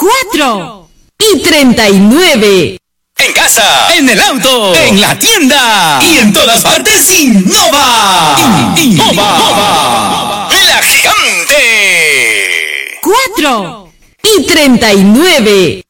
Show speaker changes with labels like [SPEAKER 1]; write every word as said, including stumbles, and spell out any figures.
[SPEAKER 1] cuatro y treinta y nueve.
[SPEAKER 2] En casa, en el auto, en la tienda y en todas partes Innova. Innova. La gigante.
[SPEAKER 1] cuatro y treinta y nueve.